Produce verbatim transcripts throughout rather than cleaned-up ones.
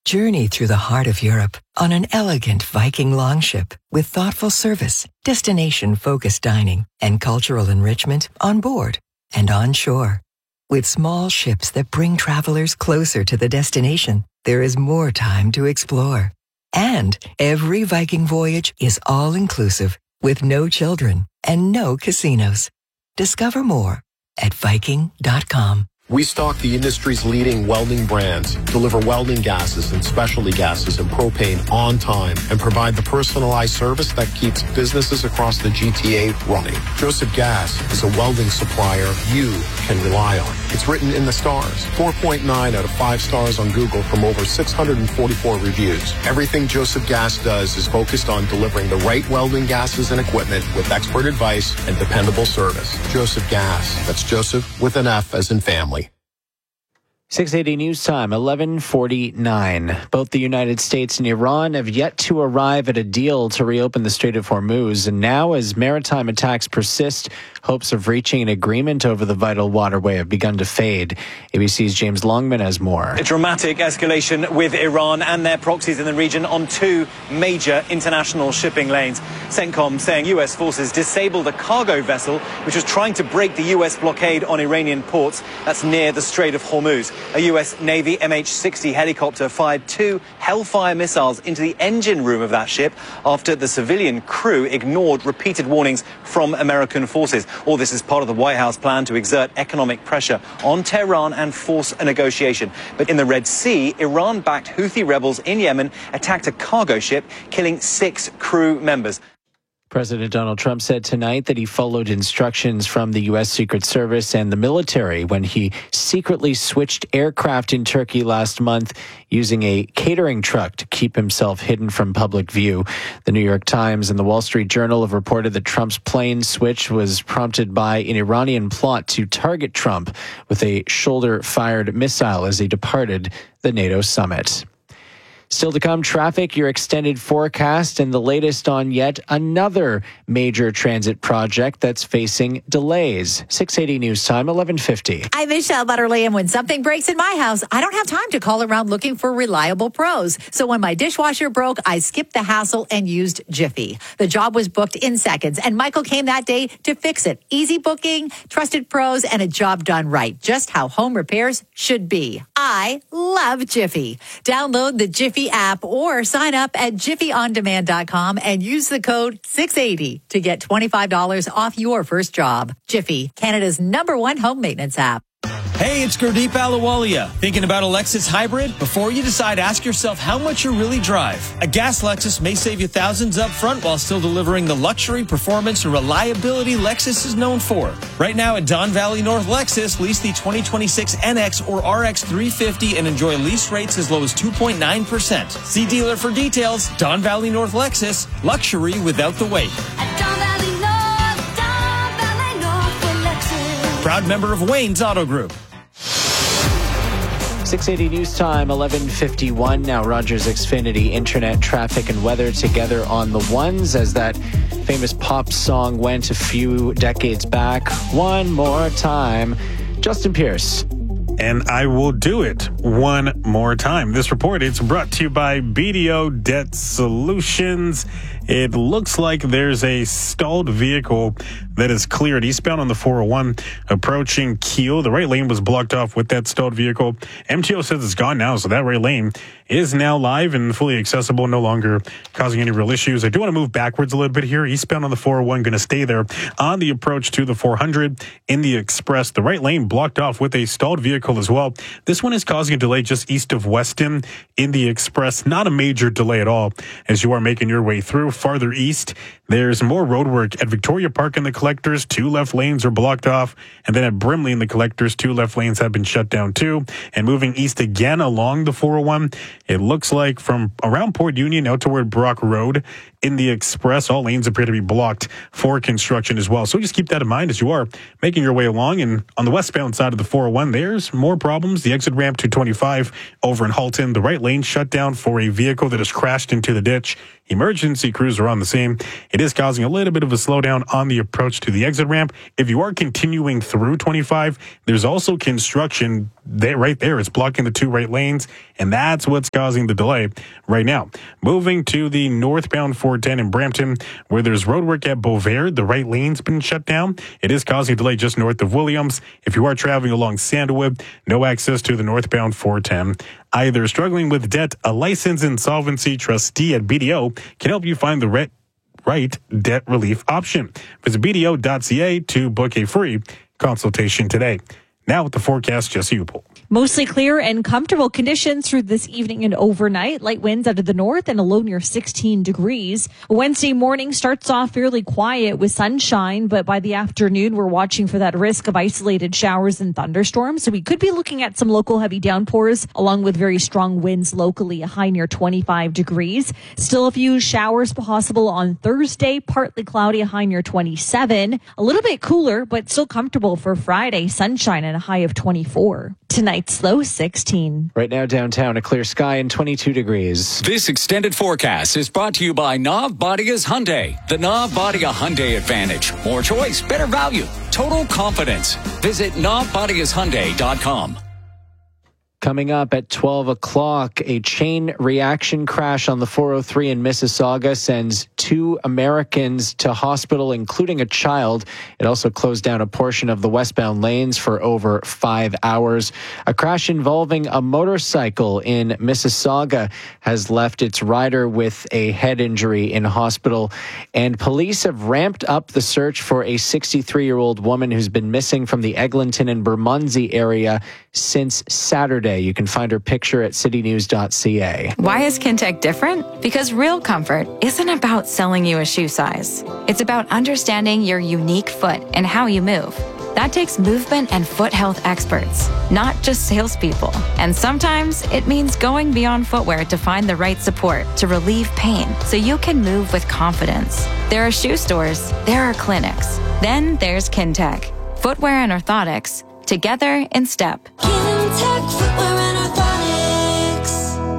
Journey through the heart of Europe on an elegant Viking longship with thoughtful service, destination-focused dining, and cultural enrichment on board and on shore. With small ships that bring travelers closer to the destination, there is more time to explore. And every Viking voyage is all-inclusive with no children and no casinos. Discover more at Viking dot com. We stock the industry's leading welding brands, deliver welding gases and specialty gases and propane on time, and provide the personalized service that keeps businesses across the G T A running. Joseph Gas is a welding supplier you can rely on. It's written in the stars. four point nine out of five stars on Google from over six hundred forty-four reviews. Everything Joseph Gas does is focused on delivering the right welding gases and equipment with expert advice and dependable service. Joseph Gas. That's Joseph with an F as in family. six eighty News Time, eleven forty-nine. Both the United States and Iran have yet to arrive at a deal to reopen the Strait of Hormuz. And now, as maritime attacks persist, hopes of reaching an agreement over the vital waterway have begun to fade. A B C's James Longman has more. A dramatic escalation with Iran and their proxies in the region on two major international shipping lanes. CENTCOM saying U S forces disabled a cargo vessel which was trying to break the U S blockade on Iranian ports. That's near the Strait of Hormuz. A U S Navy M H sixty helicopter fired two Hellfire missiles into the engine room of that ship after the civilian crew ignored repeated warnings from American forces. All this is part of the White House plan to exert economic pressure on Tehran and force a negotiation. But in the Red Sea, Iran-backed Houthi rebels in Yemen attacked a cargo ship, killing six crew members. President Donald Trump said tonight that he followed instructions from the U S Secret Service and the military when he secretly switched aircraft in Turkey last month using a catering truck to keep himself hidden from public view. The New York Times and the Wall Street Journal have reported that Trump's plane switch was prompted by an Iranian plot to target Trump with a shoulder-fired missile as he departed the NATO summit. Still to come, traffic, your extended forecast, and the latest on yet another major transit project that's facing delays. six eighty News Time, eleven fifty. I'm Michelle Butterly, and when something breaks in my house, I don't have time to call around looking for reliable pros. So when my dishwasher broke, I skipped the hassle and used Jiffy. The job was booked in seconds, and Michael came that day to fix it. Easy booking, trusted pros, and a job done right. Just how home repairs should be. I love Jiffy. Download the Jiffy app or sign up at jiffy on demand dot com and use the code six eighty to get twenty-five dollars off your first job. Jiffy, Canada's number one home maintenance app. Hey, it's Gurdeep Ahluwalia. Thinking about a Lexus hybrid? Before you decide, ask yourself how much you really drive. A gas Lexus may save you thousands up front while still delivering the luxury, performance, and reliability Lexus is known for. Right now at Don Valley North Lexus, lease the twenty twenty-six N X or R X three fifty and enjoy lease rates as low as two point nine percent. See dealer for details. Don Valley North Lexus, luxury without the wait. At Don Valley North, Don Valley North for Lexus. Proud member of Wayne's Auto Group. six eighty News Time, eleven fifty-one. Now Rogers Xfinity, internet, traffic, and weather together on the ones as that famous pop song went a few decades back. One more time. Justin Pierce. And I will do it one more time. This report is brought to you by B D O Debt Solutions. It looks like there's a stalled vehicle that is cleared eastbound on the four oh one approaching Kiel. The right lane was blocked off with that stalled vehicle. M T O says it's gone now, so that right lane is now live and fully accessible, no longer causing any real issues. I do want to move backwards a little bit here. Eastbound on the four oh one, going to stay there on the approach to the four hundred in the express. The right lane blocked off with a stalled vehicle as well. This one is causing a delay just east of Weston in the express. Not a major delay at all as you are making your way through. Farther east, there's more road work at Victoria Park in the collectors. Two left lanes are blocked off. And then at Brimley in the collectors, two left lanes have been shut down too. And moving east again along the four oh one, it looks like from around Port Union out toward Brock Road in the express, all lanes appear to be blocked for construction as well. So just keep that in mind as you are making your way along. And on the westbound side of the four oh one, there's more problems. The exit ramp two twenty-five over in Halton, the right lane shut down for a vehicle that has crashed into the ditch. Emergency crews crews are on the scene. It is causing a little bit of a slowdown on the approach to the exit ramp. If you are continuing through twenty-five, there's also construction there, right there. It's blocking the two right lanes, and that's what's causing the delay right now. Moving to the northbound four ten in Brampton, where there's roadwork at Beauvert, the right lane's been shut down. It is causing a delay just north of Williams. If you are traveling along Sandalwood, no access to the northbound four ten. Either struggling with debt, a licensed insolvency trustee at B D O can help you find the right, right debt relief option. Visit B D O dot C A to book a free consultation today. Now with the forecast, Jesse Upel. Mostly clear and comfortable conditions through this evening and overnight. Light winds out of the north and a low near sixteen degrees. Wednesday morning starts off fairly quiet with sunshine, but by the afternoon, we're watching for that risk of isolated showers and thunderstorms. So we could be looking at some local heavy downpours along with very strong winds locally, a high near twenty-five degrees. Still a few showers possible on Thursday, partly cloudy, a high near twenty-seven. A little bit cooler, but still comfortable for Friday. Sunshine and a high of twenty-four. Tonight's low sixteen. Right now downtown, a clear sky and twenty-two degrees. This extended forecast is brought to you by Navbadia's Hyundai. The Navbadia Hyundai Advantage. More choice, better value, total confidence. Visit Navbadias Hyundai dot com. Coming up at twelve o'clock, a chain reaction crash on the four oh three in Mississauga sends two Americans to hospital, including a child. It also closed down a portion of the westbound lanes for over five hours. A crash involving a motorcycle in Mississauga has left its rider with a head injury in hospital. And police have ramped up the search for a sixty-three-year-old woman who's been missing from the Eglinton and Bermondsey area since Saturday. You can find her picture at city news dot c a. Why is Kintec different? Because real comfort isn't about selling you a shoe size. It's about understanding your unique foot and how you move. That takes movement and foot health experts, not just salespeople. And sometimes it means going beyond footwear to find the right support to relieve pain so you can move with confidence. There are shoe stores, there are clinics. Then there's Kintec. Footwear and orthotics, together in step. Kintec Footwear and Orthotics.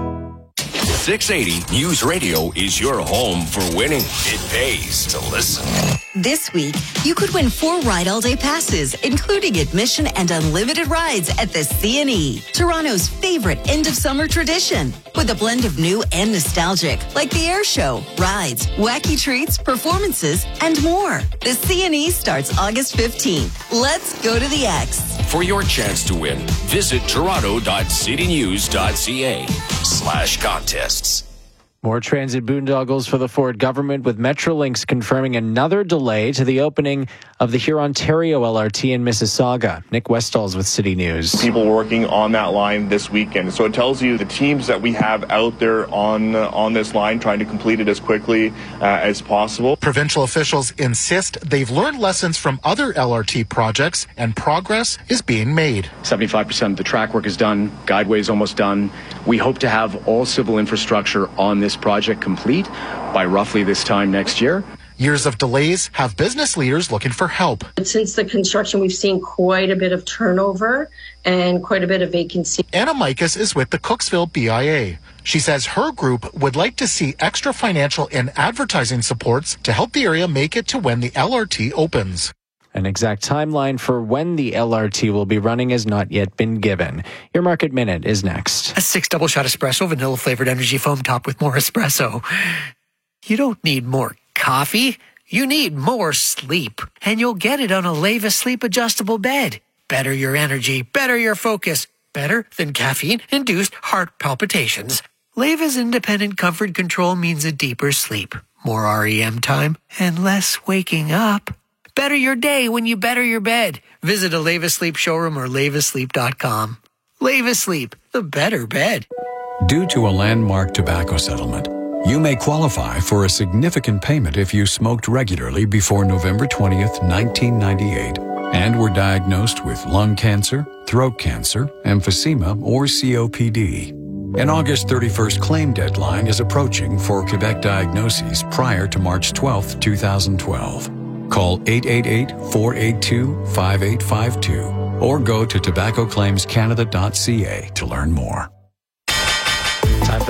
six eighty News Radio is your home for winning. It pays to listen. This week, you could win four Ride All Day passes, including admission and unlimited rides at the C and E, Toronto's favorite end-of-summer tradition. With a blend of new and nostalgic, like the air show, rides, wacky treats, performances, and more. The C and E starts August fifteenth. Let's go to the X. For your chance to win, visit toronto dot city news dot c a slash contests. More transit boondoggles for the Ford government, with Metrolinx confirming another delay to the opening of the Hurontario L R T in Mississauga. Nick Westall's with City News. People working on that line this weekend. So it tells you the teams that we have out there on uh, on this line trying to complete it as quickly uh, as possible. Provincial officials insist they've learned lessons from other L R T projects and progress is being made. seventy-five percent of the track work is done. Guideway is almost done. We hope to have all civil infrastructure on this project complete by roughly this time next year. Years of delays have business leaders looking for help. Since the construction, we've seen quite a bit of turnover and quite a bit of vacancy. Anna Mikas is with the Cooksville B I A. She says her group would like to see extra financial and advertising supports to help the area make it to when the L R T opens. An exact timeline for when the L R T will be running has not yet been given. Your Market Minute is next. A six double shot espresso, vanilla flavored energy foam topped with more espresso. You don't need more coffee. You need more sleep. And you'll get it on a Leva Sleep adjustable bed. Better your energy, better your focus. Better than caffeine-induced heart palpitations. Leva's independent comfort control means a deeper sleep, more R E M time, and less waking up. Better your day when you better your bed. Visit a Leva Sleep showroom or leva sleep dot com. Leva Sleep, the better bed. Due to a landmark tobacco settlement, you may qualify for a significant payment if you smoked regularly before November twentieth, nineteen ninety-eight, and were diagnosed with lung cancer, throat cancer, emphysema, or C O P D. An August thirty-first claim deadline is approaching for Quebec diagnoses prior to March twelfth, twenty twelve. Call eight eight eight, four eight two, five eight five two or go to tobacco claims canada dot c a to learn more. Time for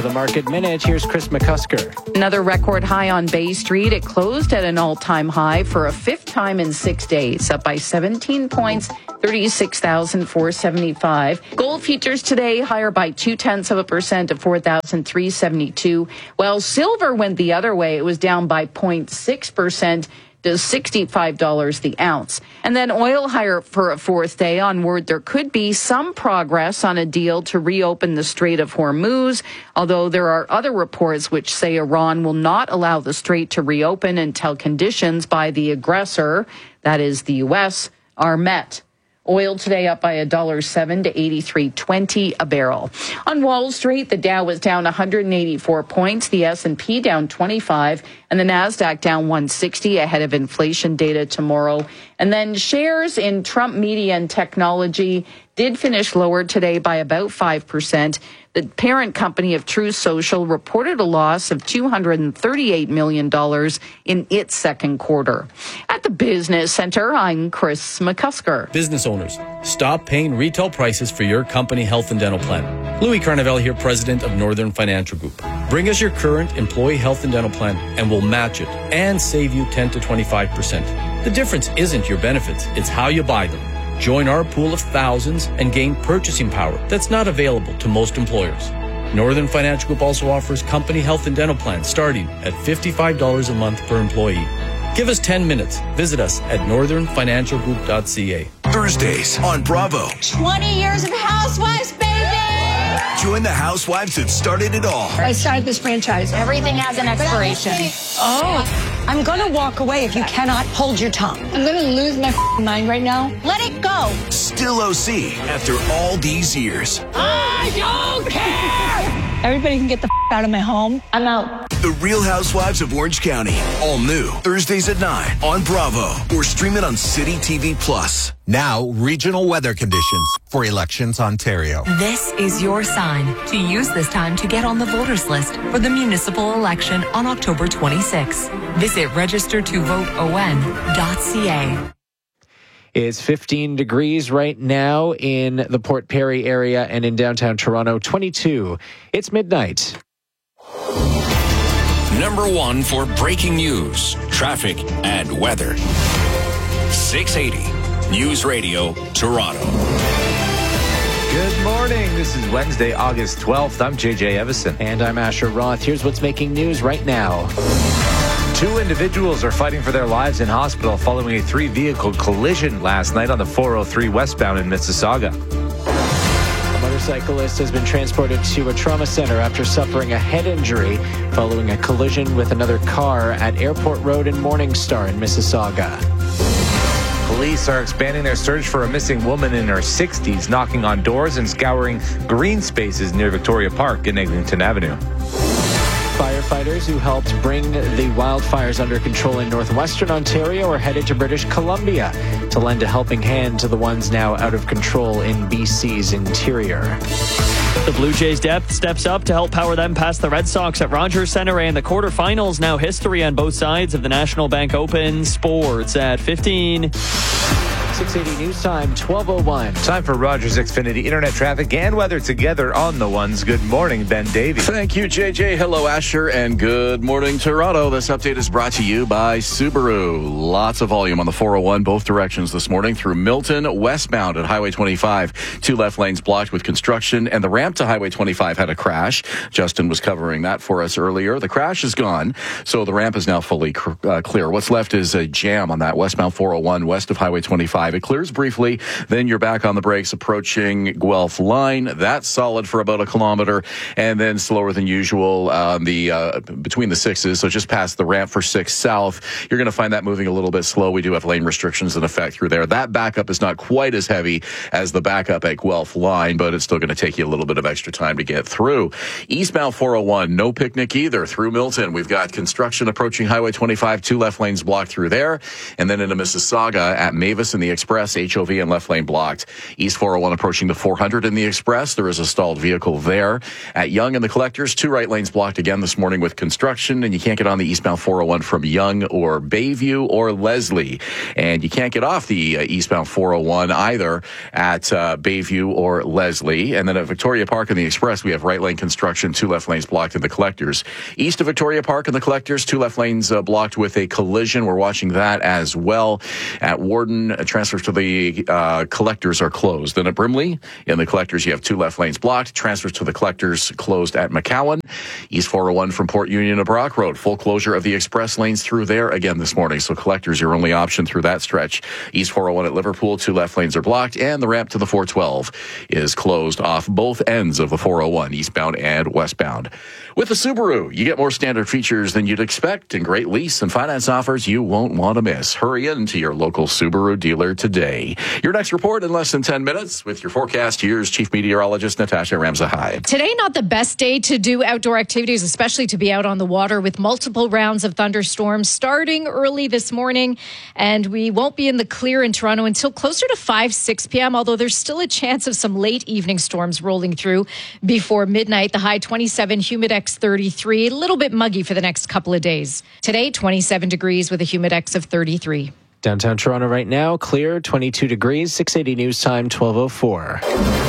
to the Market Minute. Here's Chris McCusker. Another record high on Bay Street. It closed at an all-time high for a fifth time in six days, up by seventeen points, thirty-six thousand four hundred seventy-five. Gold futures today higher by two-tenths of a percent to four thousand three hundred seventy-two. While silver went the other way, it was down by zero point six percent to sixty-five dollars the ounce. And then oil higher for a fourth day on word there could be some progress on a deal to reopen the Strait of Hormuz, although there are other reports which say Iran will not allow the strait to reopen until conditions by the aggressor, that is the U S, are met. Oil today up by one dollar and seven cents to eighty-three twenty a barrel. On Wall Street, the Dow was down one hundred eighty-four points, the S and P down twenty-five, and the Nasdaq down one hundred sixty ahead of inflation data tomorrow. And then shares in Trump Media and Technology did finish lower today by about five percent. The parent company of Truth Social reported a loss of two hundred thirty-eight million dollars in its second quarter. At the Business Center, I'm Chris McCusker. Business owners, stop paying retail prices for your company health and dental plan. Louis Carnevale here, president of Northern Financial Group. Bring us your current employee health and dental plan and we'll match it and save you ten to twenty-five percent. The difference isn't your benefits, it's how you buy them. Join our pool of thousands and gain purchasing power that's not available to most employers. Northern Financial Group also offers company health and dental plans starting at fifty-five dollars a month per employee. Give us ten minutes. Visit us at northern financial group dot c a. Thursdays on Bravo. twenty years of Housewives, baby! Join the housewives that started it all. I started this franchise. Everything has an expiration. Oh, I'm going to walk away if you cannot hold your tongue. I'm going to lose my mind right now. Let it go. Still O C after all these years. I don't care! Everybody can get the out of my home. I'm out. The Real Housewives of Orange County. All new. Thursdays at nine on Bravo. Or stream it on City T V Plus. Now, regional weather conditions for Elections Ontario. This is your sign to use this time to get on the voters list for the municipal election on October twenty-sixth. Visit register to vote o n dot c a. It's fifteen degrees right now in the Port Perry area and in downtown Toronto, twenty-two. It's midnight. Number one for breaking news, traffic, and weather. six eighty News Radio, Toronto. Good morning. This is Wednesday, August twelfth. I'm J J Evison. And I'm Asher Roth. Here's what's making news right now. Two individuals are fighting for their lives in hospital following a three-vehicle collision last night on the four oh three westbound in Mississauga. A motorcyclist has been transported to a trauma center after suffering a head injury following a collision with another car at Airport Road in Morningstar in Mississauga. Police are expanding their search for a missing woman in her sixties, knocking on doors and scouring green spaces near Victoria Park in Eglinton Avenue. Firefighters who helped bring the wildfires under control in northwestern Ontario are headed to British Columbia to lend a helping hand to the ones now out of control in B C's interior. The Blue Jays' depth steps up to help power them past the Red Sox at Rogers Centre, and the quarterfinals now history on both sides of the National Bank Open. Sports at fifteen. six eighty News Time, twelve oh one. Time for Rogers Xfinity Internet traffic and weather together on the ones. Good morning, Ben Davies. Thank you, J J. Hello, Asher, and good morning, Toronto. This update is brought to you by Subaru. Lots of volume on the four oh one both directions this morning through Milton, westbound at Highway twenty-five. Two left lanes blocked with construction, and the ramp to Highway twenty-five had a crash. Justin was covering that for us earlier. The crash is gone, so the ramp is now fully cr- uh, clear. What's left is a jam on that westbound four oh one west of Highway twenty-five. It clears briefly, then you're back on the brakes approaching Guelph Line. That's solid for about a kilometer, and then slower than usual on the uh, between the sixes, so just past the ramp for six south. You're going to find that moving a little bit slow. We do have lane restrictions in effect through there. That backup is not quite as heavy as the backup at Guelph Line, but it's still going to take you a little bit of extra time to get through. Eastbound four oh one, no picnic either through Milton. We've got construction approaching Highway twenty-five, two left lanes blocked through there, and then into Mississauga at Mavis and the Express, H O V and left lane blocked. East four oh one approaching the four hundred in the Express. There is a stalled vehicle there. At Yonge and the Collectors, two right lanes blocked again this morning with construction, and you can't get on the eastbound four oh one from Yonge or Bayview or Leslie. And you can't get off the uh, eastbound four oh one either at uh, Bayview or Leslie. And then at Victoria Park and the Express, we have right lane construction, two left lanes blocked in the Collectors. East of Victoria Park and the Collectors, two left lanes uh, blocked with a collision. We're watching that as well. At Warden, uh, transfers to the uh, Collectors are closed. Then at Brimley, in the Collectors, you have two left lanes blocked. Transfers to the Collectors closed at McCowan. East four oh one from Port Union to Brock Road. Full closure of the express lanes through there again this morning. So Collectors, your only option through that stretch. East four oh one at Liverpool, two left lanes are blocked. And the ramp to the four twelve is closed off both ends of the four oh one, eastbound and westbound. With the Subaru, you get more standard features than you'd expect and great lease and finance offers you won't want to miss. Hurry into your local Subaru dealer today. Your next report in less than ten minutes with your forecast. Here's Chief Meteorologist Natasha Ramzahide. Today, not the best day to do outdoor activities, especially to be out on the water with multiple rounds of thunderstorms starting early this morning. And we won't be in the clear in Toronto until closer to five, six p.m., although there's still a chance of some late evening storms rolling through before midnight. The high twenty-seven, Humidex thirty-three, a little bit muggy for the next couple of days. Today, twenty-seven degrees with a Humidex of thirty-three. Downtown Toronto right now, clear, twenty-two degrees, six eighty News Time, twelve oh four.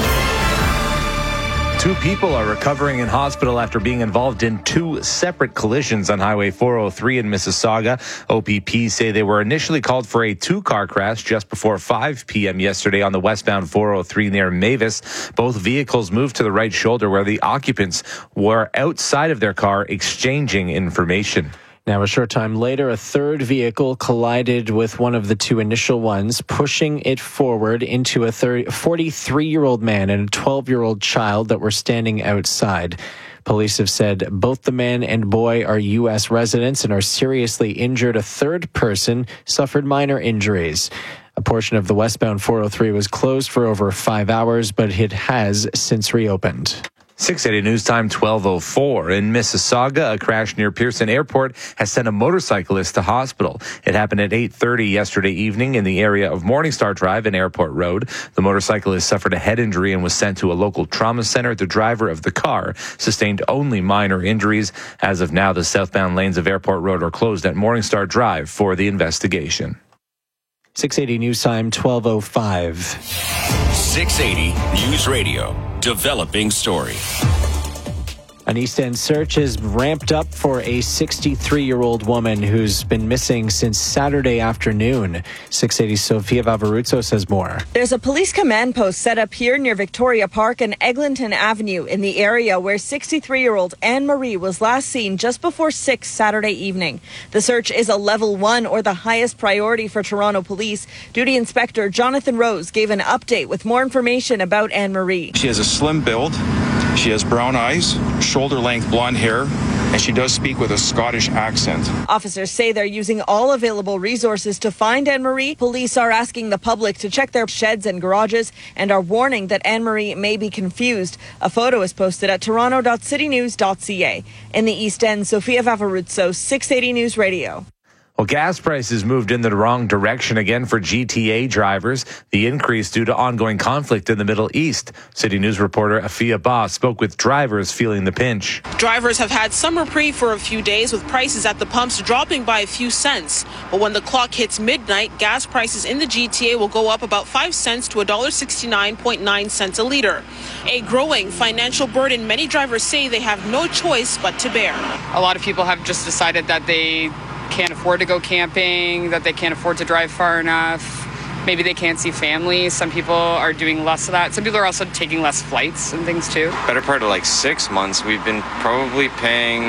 Two people are recovering in hospital after being involved in two separate collisions on Highway four oh three in Mississauga. O P P say they were initially called for a two-car crash just before five p.m. yesterday on the westbound four oh three near Mavis. Both vehicles moved to the right shoulder where the occupants were outside of their car exchanging information. Now, a short time later, a third vehicle collided with one of the two initial ones, pushing it forward into a forty-three-year-old man and a twelve-year-old child that were standing outside. Police have said both the man and boy are U S residents and are seriously injured. A third person suffered minor injuries. A portion of the westbound four oh three was closed for over five hours, but it has since reopened. six eighty News Time, twelve oh four. In Mississauga, a crash near Pearson Airport has sent a motorcyclist to hospital. It happened at eight thirty yesterday evening in the area of Morningstar Drive and Airport Road. The motorcyclist suffered a head injury and was sent to a local trauma center. The driver of the car sustained only minor injuries. As of now, the southbound lanes of Airport Road are closed at Morningstar Drive for the investigation. six eighty News Time, twelve oh five. six eighty News Radio. Developing story. An East End search is ramped up for a sixty-three-year-old woman who's been missing since Saturday afternoon. six eighty Sofia Vavaruzzo says more. There's a police command post set up here near Victoria Park and Eglinton Avenue in the area where sixty-three-year-old Anne Marie was last seen just before six Saturday evening. The search is a level one, or the highest priority for Toronto Police. Duty Inspector Jonathan Rose gave an update with more information about Anne Marie. She has a slim build. She has brown eyes, shoulder-length blonde hair, and she does speak with a Scottish accent. Officers say they're using all available resources to find Anne Marie. Police are asking the public to check their sheds and garages and are warning that Anne Marie may be confused. A photo is posted at toronto dot city news dot c a. In the East End, Sofia Vavaruzzo, six eighty News Radio. Well, gas prices moved in the wrong direction again for G T A drivers. The increase due to ongoing conflict in the Middle East. City News reporter Afia Boss spoke with drivers feeling the pinch. Drivers have had some reprieve for a few days with prices at the pumps dropping by a few cents. But when the clock hits midnight, gas prices in the G T A will go up about five cents to one dollar sixty-nine point nine cents a liter. A growing financial burden many drivers say they have no choice but to bear. A lot of people have just decided that they can't afford to go camping, that they can't afford to drive far enough. Maybe they can't see family. Some people are doing less of that. Some people are also taking less flights and things too. Better part of like six months, we've been probably paying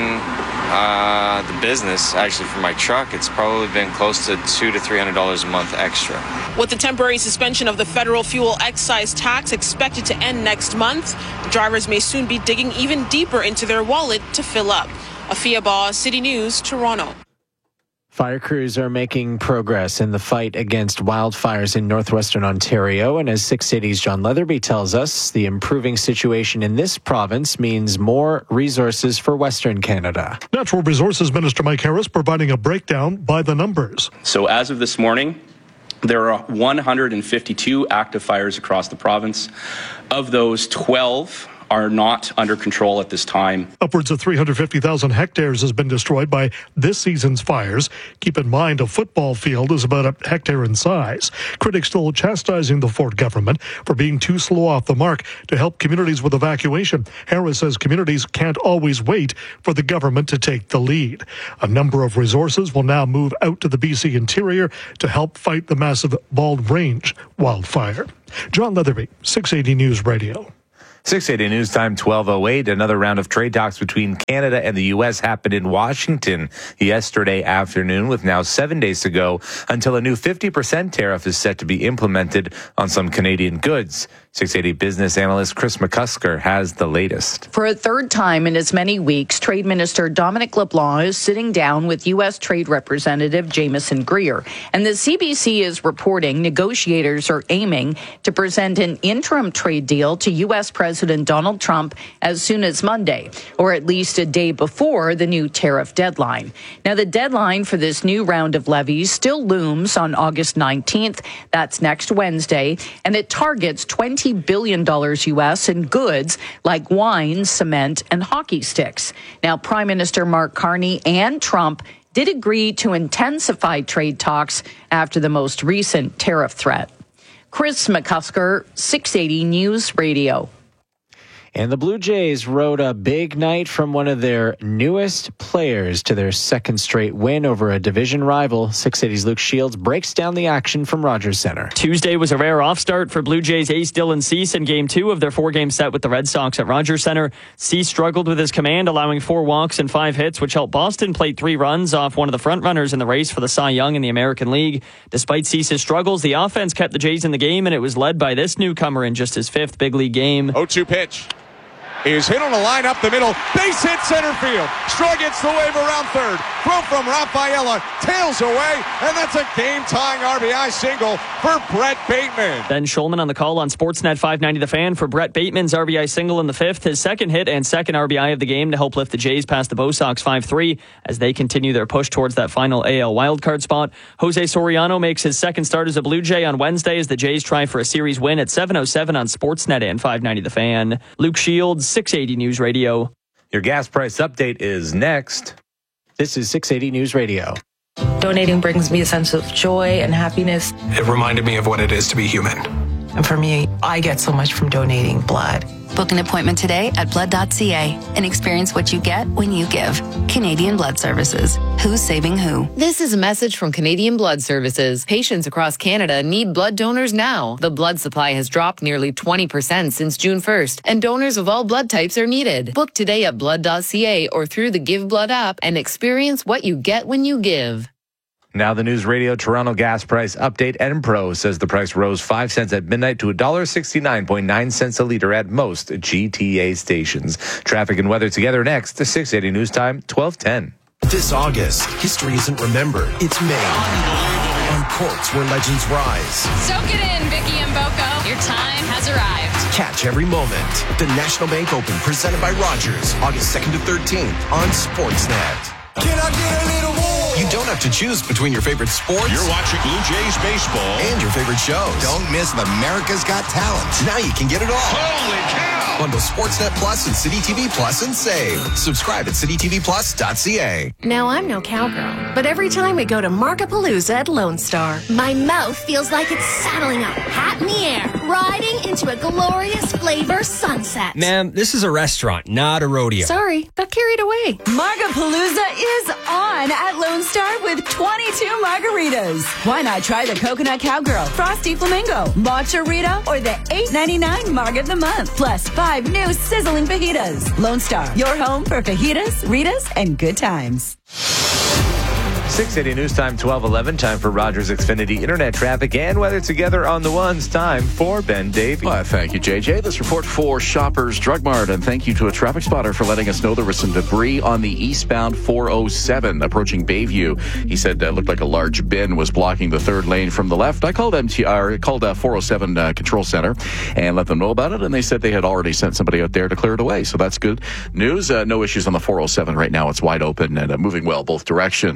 uh, the business, actually for my truck, it's probably been close to two to three hundred dollars a month extra. With the temporary suspension of the federal fuel excise tax expected to end next month, drivers may soon be digging even deeper into their wallet to fill up. Afia Ba, City News, Toronto. Fire crews are making progress in the fight against wildfires in northwestern Ontario. And as six eighty's John Leatherby tells us, the improving situation in this province means more resources for Western Canada. Natural Resources Minister Mike Harris providing a breakdown by the numbers. So as of this morning, There are one hundred fifty-two active fires across the province. Of those, twelve are not under control at this time. Upwards of three hundred fifty thousand hectares has been destroyed by this season's fires. Keep in mind, a football field is about a hectare in size. Critics still chastising the Ford government for being too slow off the mark to help communities with evacuation. Harris says communities can't always wait for the government to take the lead. A number of resources will now move out to the B C interior to help fight the massive Bald Range wildfire. John Leatherby, six eighty News Radio. six eighty News Time, twelve oh eight. Another round of trade talks between Canada and the U S happened in Washington yesterday afternoon, with now seven days to go until a new fifty percent tariff is set to be implemented on some Canadian goods. six eighty business analyst Chris McCusker has the latest. For a third time in as many weeks, Trade Minister Dominic LeBlanc is sitting down with U S. Trade Representative Jameson Greer. And the C B C is reporting negotiators are aiming to present an interim trade deal to U S. President Donald Trump as soon as Monday, or at least a day before the new tariff deadline. Now, the deadline for this new round of levies still looms on August nineteenth. That's next Wednesday, and it targets twenty billion dollars U S in goods like wine, cement, and hockey sticks. Now, Prime Minister Mark Carney and Trump did agree to intensify trade talks after the most recent tariff threat. Chris McCusker, six eighty News Radio. And the Blue Jays rode a big night from one of their newest players to their second straight win over a division rival. six eighty's Luke Shields breaks down the action from Rogers Center. Tuesday was a rare off start for Blue Jays ace Dylan Cease in game two of their four-game set with the Red Sox at Rogers Center. Cease struggled with his command, allowing four walks and five hits, which helped Boston plate three runs off one of the front-runners in the race for the Cy Young in the American League. Despite Cease's struggles, the offense kept the Jays in the game, and it was led by this newcomer in just his fifth big league game. oh two pitch is hit on a line up the middle. Base hit center field. Straw gets the wave around third. Throw from Rafaela. Tails away. And that's a game-tying R B I single for Brett Bateman. Ben Schulman on the call on Sportsnet five ninety The Fan for Brett Bateman's R B I single in the fifth. His second hit and second R B I of the game to help lift the Jays past the Bo Sox five three as they continue their push towards that final A L wildcard spot. Jose Soriano makes his second start as a Blue Jay on Wednesday as the Jays try for a series win at seven oh seven on Sportsnet and five ninety The Fan. Luke Shields, six eighty News Radio. Your gas price update is next. This is six eighty News Radio. Donating brings me a sense of joy and happiness. It reminded me of what it is to be human. And for me, I get so much from donating blood. Book an appointment today at blood dot c a and experience what you get when you give. Canadian Blood Services. Who's saving who? This is a message from Canadian Blood Services. Patients across Canada need blood donors now. The blood supply has dropped nearly twenty percent since June first, and donors of all blood types are needed. Book today at blood dot c a or through the Give Blood app and experience what you get when you give. Now the News Radio Toronto gas price update. Enpro says the price rose five cents at midnight to one dollar sixty-nine point nine cents a liter at most G T A stations. Traffic and weather together next. The six eighty News Time, twelve ten. This August, history isn't remembered, it's made. On courts where legends rise. Soak it in, Vicky and Boko. Your time has arrived. Catch every moment. The National Bank Open, presented by Rogers, August second to thirteenth on Sportsnet. Can I get a little more? You don't have to choose between your favorite sports. You're watching Blue Jays baseball. And your favorite shows. Don't miss America's Got Talent. Now you can get it all. Holy cow! Bundle Sportsnet Plus and City T V Plus and save. Subscribe at city t v plus dot c a. Now, I'm no cowgirl, but every time we go to Markapalooza at Lone Star, my mouth feels like it's saddling up, hat in the air, riding into a glorious flavor sunset. Ma'am, this is a restaurant, not a rodeo. Sorry, got carried away. Markapalooza is on at Lone Star with twenty-two margaritas. Why not try the Coconut Cowgirl, Frosty Flamingo, Matcha Rita, or the eight ninety-nine Marg of the Month, plus five new sizzling fajitas. Lone Star, your home for fajitas, Ritas, and good times. six eighty News Time, twelve eleven. Time for Rogers Xfinity Internet traffic and weather together on the ones. Time for Ben Davey. Well, thank you, J J. This report for Shoppers Drug Mart, and thank you to a traffic spotter for letting us know there was some debris on the eastbound four oh seven approaching Bayview. He said it uh, looked like a large bin was blocking the third lane from the left. I called M T R, called uh, four oh seven uh, Control Center and let them know about it, and they said they had already sent somebody out there to clear it away. So that's good news. Uh, no issues on the four oh seven right now. It's wide open and uh, moving well both directions. Now,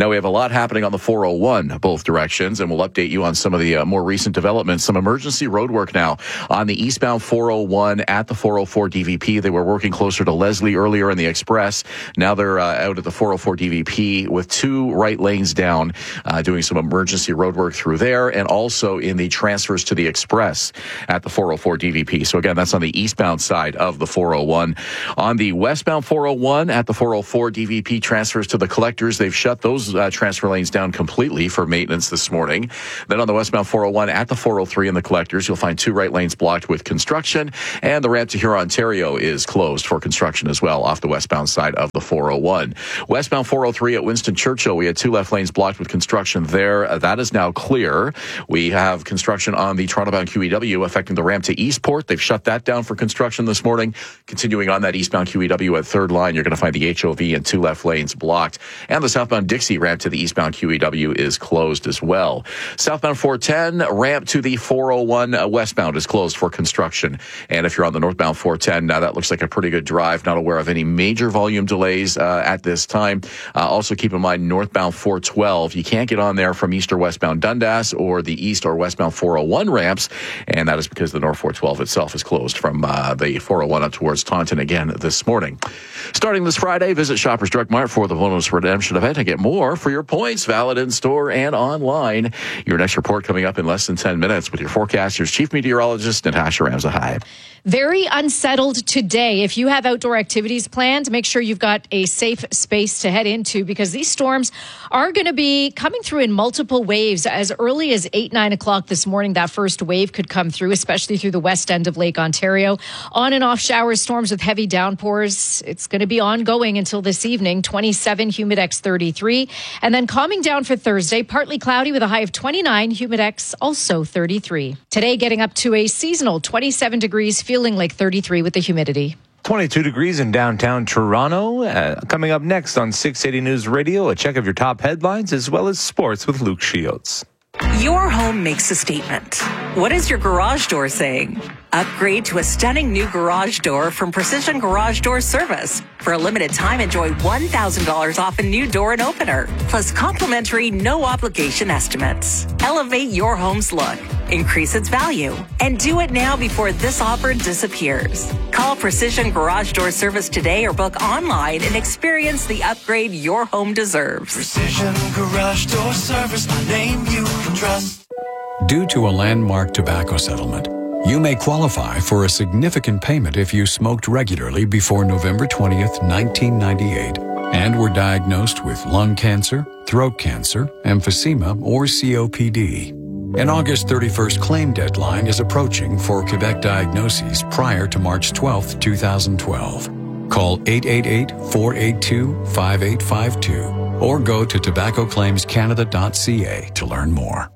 Now, we have a lot happening on the four oh one, both directions, and we'll update you on some of the uh, more recent developments. Some emergency road work now on the eastbound four oh one at the four oh four D V P. They were working closer to Leslie earlier in the express. Now they're uh, out at the four oh four D V P with two right lanes down, uh, doing some emergency road work through there, and also in the transfers to the express at the four oh four D V P. So again, that's on the eastbound side of the four oh one. On the westbound four oh one at the four oh four D V P transfers to the collectors, they've shut those uh, transfer lanes down completely for maintenance this morning. Then on the westbound four oh one at the four oh three in the collectors, you'll find two right lanes blocked with construction, and the ramp to Huron, Ontario is closed for construction as well off the westbound side of the four oh one. Westbound four oh three at Winston Churchill, we had two left lanes blocked with construction there. Uh, that is now clear. We have construction on the Toronto-bound Q E W affecting the ramp to Eastport. They've shut that down for construction this morning. Continuing on that eastbound Q E W at third line, you're going to find the H O V and two left lanes blocked. And the southbound Dixie ramp to the eastbound Q E W is closed as well. Southbound four ten ramp to the four oh one uh, westbound is closed for construction. And if you're on the northbound four ten, now that looks like a pretty good drive. Not aware of any major volume delays uh, at this time. Uh, also keep in mind northbound four twelve. You can't get on there from east or westbound Dundas or the east or westbound four oh one ramps. And that is because the north four twelve itself is closed from uh, the four oh one up towards Taunton again this morning. Starting this Friday, visit Shoppers Drug Mart for the bonus redemption event and get more for your points, valid in store and online. Your next report coming up in less than ten minutes with your forecasters, Chief Meteorologist Natasha Ramzahai. Very unsettled today. If you have outdoor activities planned, make sure you've got a safe space to head into, because these storms are going to be coming through in multiple waves. As early as eight, nine o'clock this morning, that first wave could come through, especially through the west end of Lake Ontario. On and off showers, storms with heavy downpours. It's going to be ongoing until this evening. twenty-seven, Humidex thirty-three. And then calming down for Thursday, partly cloudy with a high of twenty-nine, Humidex also thirty-three. Today getting up to a seasonal twenty-seven degrees, feeling like thirty-three with the humidity. twenty-two degrees in downtown Toronto. Uh, coming up next on six eighty News Radio, a check of your top headlines as well as sports with Luke Shields. Your home makes a statement. What is your garage door saying? Upgrade to a stunning new garage door from Precision Garage Door Service. For a limited time, enjoy one thousand dollars off a new door and opener, plus complimentary no-obligation estimates. Elevate your home's look, increase its value, and do it now before this offer disappears. Call Precision Garage Door Service today or book online and experience the upgrade your home deserves. Precision Garage Door Service, the name you can trust. Due to a landmark tobacco settlement, you may qualify for a significant payment if you smoked regularly before November twentieth, nineteen ninety-eight, and were diagnosed with lung cancer, throat cancer, emphysema, or C O P D. An August thirty-first claim deadline is approaching for Quebec diagnoses prior to March twelfth, twenty twelve. Call eight eight eight, four eight two, five eight five two or go to tobacco claims canada dot c a to learn more.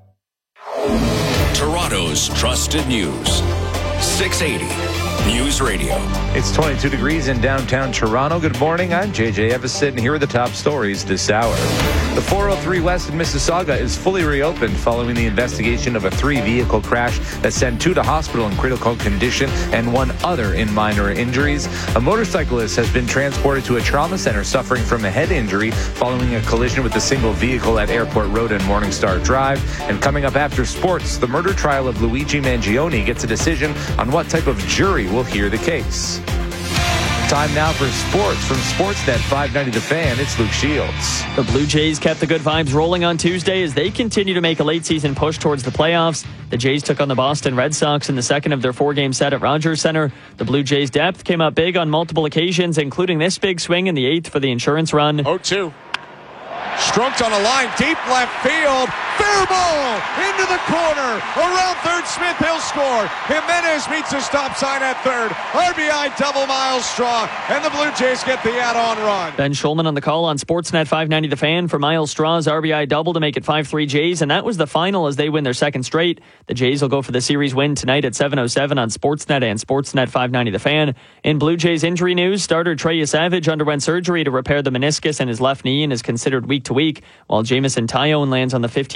Toronto's trusted news. six eighty News Radio. It's twenty-two degrees in downtown Toronto. Good morning. I'm J J Evison, and here are the top stories this hour. The four oh three West in Mississauga is fully reopened following the investigation of a three-vehicle crash that sent two to hospital in critical condition and one other in minor injuries. A motorcyclist has been transported to a trauma center suffering from a head injury following a collision with a single vehicle at Airport Road and Morningstar Drive. And coming up after sports, the murder trial of Luigi Mangione gets a decision on what type of jury will hear the case. Time now for sports from Sportsnet five ninety The Fan. It's Luke Shields. The Blue Jays kept the good vibes rolling on Tuesday as they continue to make a late season push towards the playoffs. The Jays took on the Boston Red Sox in the second of their four-game set at Rogers Center. The Blue Jays' depth came up big on multiple occasions, including this big swing in the eighth for the insurance run. oh two. Stroked on a line, deep left field. Fair ball into the corner. Around third, Smith, he'll score. Jimenez meets a stop sign at third. R B I double Miles Straw, and the Blue Jays get the add-on run. Ben Schulman on the call on Sportsnet five ninety The Fan for Miles Straw's R B I double to make it five three Jays, and that was the final as they win their second straight. The Jays will go for the series win tonight at seven oh seven on Sportsnet and Sportsnet five ninety The Fan. In Blue Jays injury news, starter Trey Savage underwent surgery to repair the meniscus in his left knee and is considered week to week, while Jamison Tyone lands on the fifteen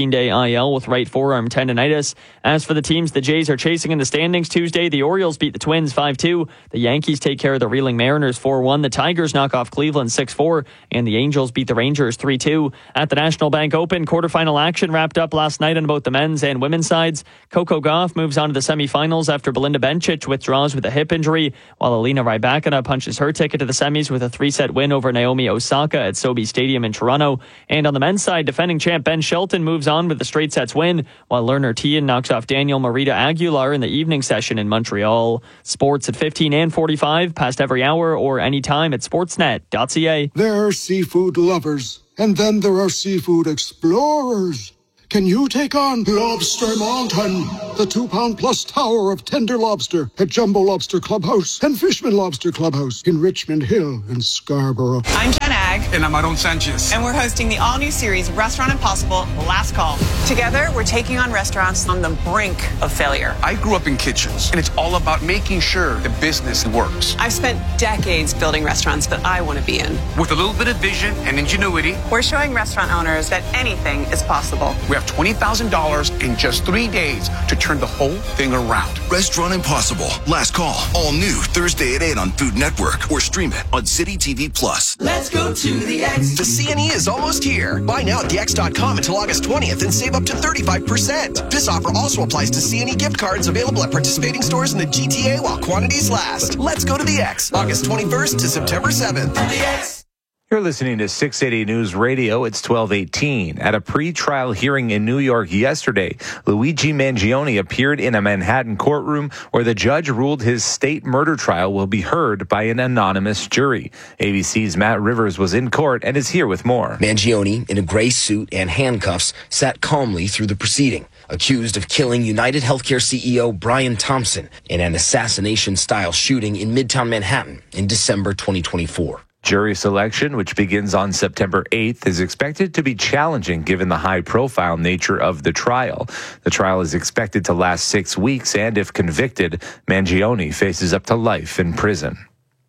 fourteen-day I L with right forearm tendonitis. As for the teams the Jays are chasing in the standings Tuesday, the Orioles beat the Twins five two. The Yankees take care of the reeling Mariners four one. The Tigers knock off Cleveland six four. And the Angels beat the Rangers three two. At the National Bank Open, quarterfinal action wrapped up last night on both the men's and women's sides. Coco Gauff moves on to the semifinals after Belinda Bencic withdraws with a hip injury, while Alina Rybakina punches her ticket to the semis with a three-set win over Naomi Osaka at Sobe Stadium in Toronto. And on the men's side, defending champ Ben Shelton moves on with a straight sets win, while Lerner Tien knocks off Daniel Marita Aguilar in the evening session in Montreal. Sports at fifteen and forty-five, past every hour or anytime at sportsnet dot c a. There are seafood lovers, and then there are seafood explorers. Can you take on Lobster Mountain, the two-pound plus tower of tender lobster at Jumbo Lobster Clubhouse and Fishman Lobster Clubhouse in Richmond Hill and Scarborough? I'm Jen Ag. And I'm Aaron Sanchez. And we're hosting the all-new series Restaurant Impossible, Last Call. Together, we're taking on restaurants on the brink of failure. I grew up in kitchens, and it's all about making sure the business works. I've spent decades building restaurants that I want to be in. With a little bit of vision and ingenuity, we're showing restaurant owners that anything is possible. We have twenty thousand dollars in just three days to turn the whole thing around. Restaurant Impossible, Last Call, all new Thursday at eight on Food Network or stream it on City T V Plus. Let's go to the X. The C N E is almost here. Buy now at the X dot com until August twentieth and save up to thirty-five percent. This offer also applies to C N E gift cards available at participating stores in the G T A while quantities last. Let's go to the X, August twenty-first to September seventh. The X. You're listening to six eighty News Radio. It's twelve eighteen. At a pre-trial hearing in New York yesterday, Luigi Mangione appeared in a Manhattan courtroom where the judge ruled his state murder trial will be heard by an anonymous jury. A B C's Matt Rivers was in court and is here with more. Mangione, in a gray suit and handcuffs, sat calmly through the proceeding, accused of killing United Healthcare C E O Brian Thompson in an assassination-style shooting in Midtown Manhattan in December twenty twenty-four. Jury selection, which begins on September eighth, is expected to be challenging given the high-profile nature of the trial. The trial is expected to last six weeks, and if convicted, Mangione faces up to life in prison.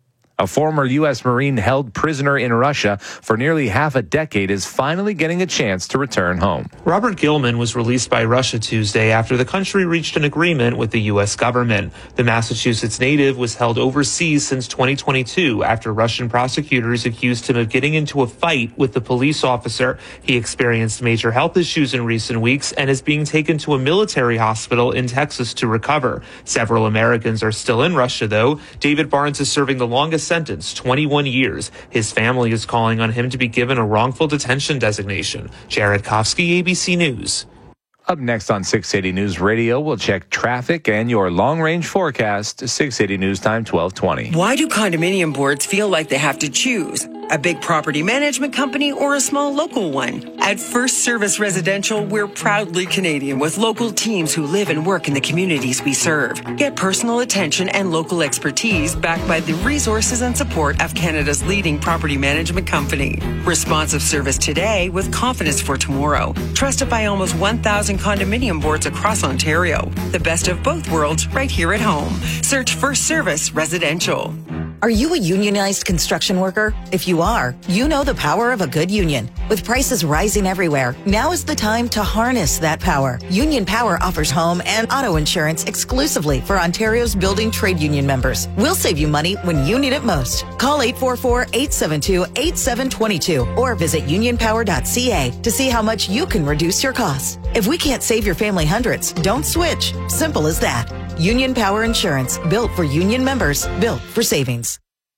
A former U S Marine held prisoner in Russia for nearly half a decade is finally getting a chance to return home. Robert Gilman was released by Russia Tuesday after the country reached an agreement with the U S government. The Massachusetts native was held overseas since twenty twenty-two after Russian prosecutors accused him of getting into a fight with the police officer. He experienced major health issues in recent weeks and is being taken to a military hospital in Texas to recover. Several Americans are still in Russia, though. David Barnes is serving the longest sentence, twenty-one years. His family is calling on him to be given a wrongful detention designation. Jared Kofsky, A B C News. Up next on six eighty News Radio, we'll check traffic and your long-range forecast. six eighty News Time, twelve twenty. Why do condominium boards feel like they have to choose? A big property management company or a small local one? At First Service Residential, we're proudly Canadian with local teams who live and work in the communities we serve. Get personal attention and local expertise backed by the resources and support of Canada's leading property management company. Responsive service today with confidence for tomorrow. Trusted by almost one thousand condominium boards across Ontario. The best of both worlds right here at home. Search First Service Residential. Are you a unionized construction worker? If you are, you know the power of a good union. With prices rising everywhere, now is the time to harness that power. Union Power offers home and auto insurance exclusively for Ontario's building trade union members. We'll save you money when you need it most. Call eight four four, eight seven two, eight seven two two or visit union power dot c a to see how much you can reduce your costs. If we can't save your family hundreds, don't switch. Simple as that. Union Power Insurance, built for union members, built for savings.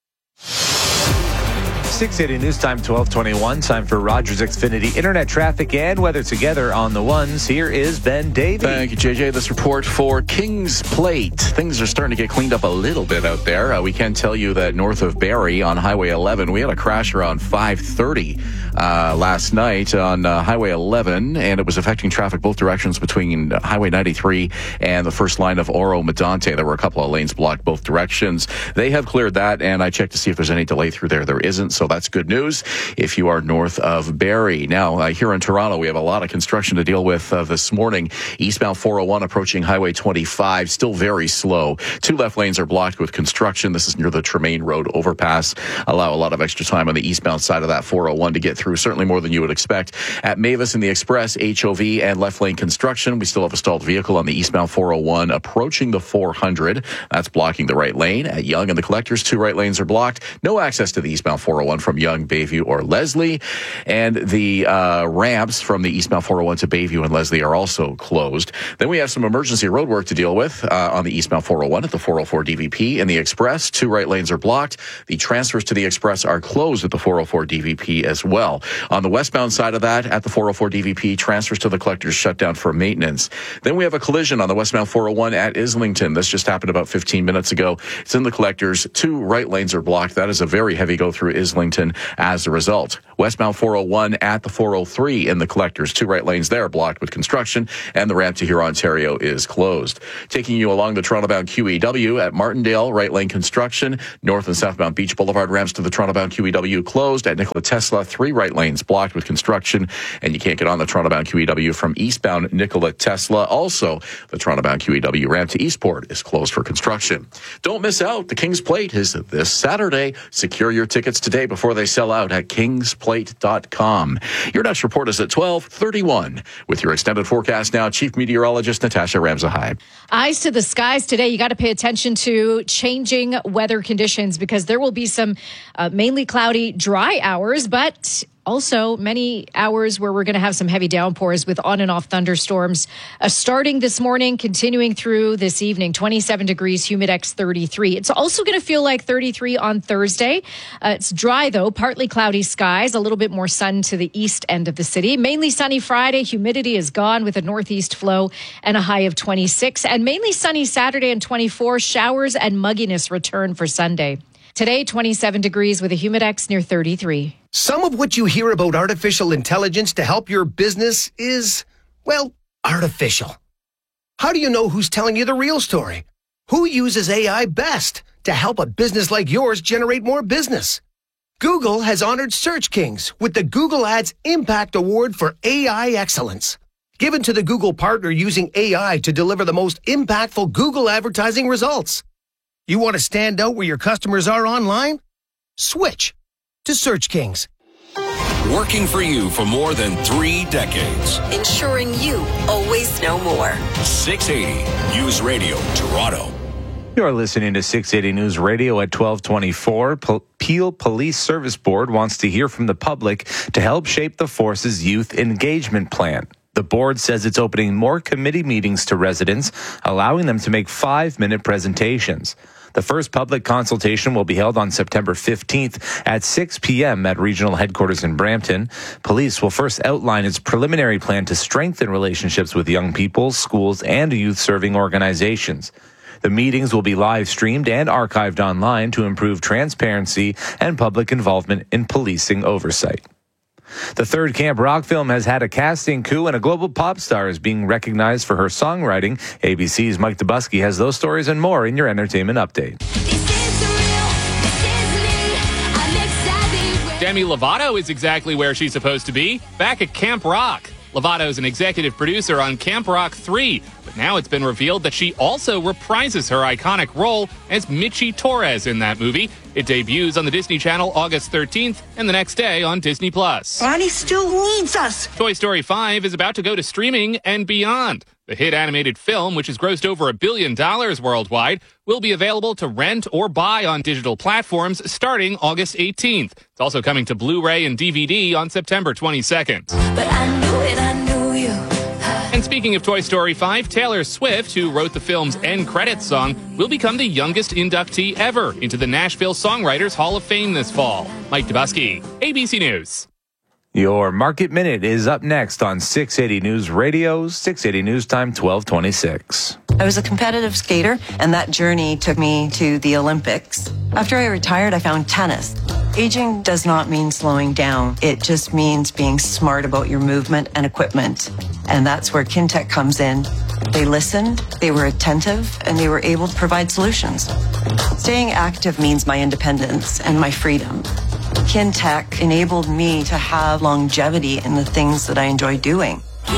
six eighty News Time, twelve twenty-one. Time for Rogers Xfinity Internet traffic and weather together on the ones. Here is Ben Davey. Thank you, J J. This report for Kings Plate. Things are starting to get cleaned up a little bit out there. Uh, we can tell you that north of Barrie on Highway eleven, we had a crash around five thirty uh, last night on uh, Highway eleven, and it was affecting traffic both directions between Highway ninety-three and the first line of Oro-Medonte. There were a couple of lanes blocked both directions. They have cleared that, and I checked to see if there's any delay through there. There isn't, so that's good news if you are north of Barrie. Now, uh, here in Toronto, we have a lot of construction to deal with uh, this morning. Eastbound four oh one approaching Highway twenty-five, still very slow. Two left lanes are blocked with construction. This is near the Tremaine Road overpass. Allow a lot of extra time on the eastbound side of that four oh one to get through, certainly more than you would expect. At Mavis and the Express, H O V and left lane construction. We still have a stalled vehicle on the eastbound four oh one approaching the four hundred. That's blocking the right lane. At Yonge and the Collectors, two right lanes are blocked. No access to the eastbound four oh one from Yonge, Bayview, or Leslie. And the uh, ramps from the eastbound four oh one to Bayview and Leslie are also closed. Then we have some emergency road work to deal with uh, on the eastbound four oh one at the four oh four D V P and the Express. Two right lanes are blocked. The transfers to the Express are closed at the four oh four D V P as well. On the westbound side of that, at the four oh four D V P, transfers to the Collectors shut down for maintenance. Then we have a collision on the westbound four oh one at Islington. This just happened about fifteen minutes ago. It's in the Collectors. Two right lanes are blocked. That is a very heavy go through Islington as a result. Westbound four oh one at the four oh three in the Collectors. Two right lanes there blocked with construction, and the ramp to Huron, Ontario is closed. Taking you along the Toronto-bound Q E W at Martindale, right lane construction. North and southbound Beach Boulevard ramps to the Toronto-bound Q E W closed. At Nikola Tesla, three right lanes blocked with construction, and you can't get on the Toronto-bound Q E W from eastbound Nikola Tesla. Also, the Toronto-bound Q E W ramp to Eastport is closed for construction. Don't miss out. The King's Plate is this Saturday. Secure your tickets today before they sell out at kings plate dot com. Your next report is at twelve thirty-one. With your extended forecast now, Chief Meteorologist Natasha Ramzahai. Eyes to the skies today. You got to pay attention to changing weather conditions because there will be some uh, mainly cloudy, dry hours, but also many hours where we're going to have some heavy downpours with on and off thunderstorms uh, starting this morning, continuing through this evening. twenty-seven degrees, Humidex thirty-three. It's also going to feel like thirty-three on Thursday. Uh, it's dry, though, partly cloudy skies, a little bit more sun to the east end of the city. Mainly sunny Friday. Humidity is gone with a northeast flow and a high of twenty-six. And mainly sunny Saturday and twenty-four. Showers and mugginess return for Sunday. Today, twenty-seven degrees with a Humidex near thirty-three. Some of what you hear about artificial intelligence to help your business is, well, artificial. How do you know who's telling you the real story? Who uses A I best to help a business like yours generate more business? Google has honored Search Kings with the Google Ads Impact Award for A I Excellence, given to the Google partner using A I to deliver the most impactful Google advertising results. You want to stand out where your customers are online? Switch to Search Kings. Working for you for more than three decades. Ensuring you always know more. six eighty News Radio, Toronto. You're listening to six eighty News Radio at twelve twenty-four. Peel Police Service Board wants to hear from the public to help shape the force's youth engagement plan. The board says it's opening more committee meetings to residents, allowing them to make five-minute presentations. The first public consultation will be held on September fifteenth at six p.m. at regional headquarters in Brampton. Police will first outline its preliminary plan to strengthen relationships with young people, schools, and youth-serving organizations. The meetings will be live streamed and archived online to improve transparency and public involvement in policing oversight. The third Camp Rock film has had a casting coup, and a global pop star is being recognized for her songwriting. A B C's Mike Dubusky has those stories and more in your entertainment update. Demi Lovato is exactly where she's supposed to be, back at Camp Rock. Lovato is an executive producer on Camp Rock three, but now it's been revealed that she also reprises her iconic role as Michi Torres in that movie. It debuts on the Disney Channel August thirteenth and the next day on Disney Plus. Bonnie still needs us. Toy Story five is about to go to streaming and beyond. The hit animated film, which has grossed over a billion dollars worldwide, will be available to rent or buy on digital platforms starting August eighteenth. It's also coming to Blu-ray and D V D on September twenty-second. But I knew it, I knew you. And speaking of Toy Story five, Taylor Swift, who wrote the film's end credits song, will become the youngest inductee ever into the Nashville Songwriters Hall of Fame this fall. Mike Dubusky, A B C News. Your Market Minute is up next on six eighty News Radio's six eighty News Time, twelve twenty-six. I was a competitive skater, and that journey took me to the Olympics. After I retired, I found tennis. Aging does not mean slowing down. It just means being smart about your movement and equipment. And that's where Kintec comes in. They listened, they were attentive, and they were able to provide solutions. Staying active means my independence and my freedom. Kintech enabled me to have longevity in the things that I enjoy doing.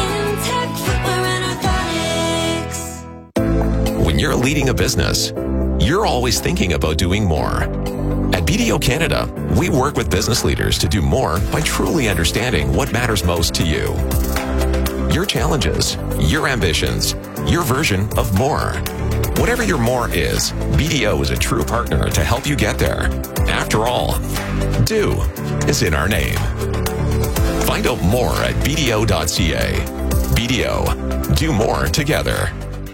When you're leading a business, you're always thinking about doing more. At B D O Canada, we work with business leaders to do more by truly understanding what matters most to you. Your challenges, your ambitions, your version of more. Whatever your more is, B D O is a true partner to help you get there. After all, do is in our name. Find out more at b d o dot c a. B D O, do more together.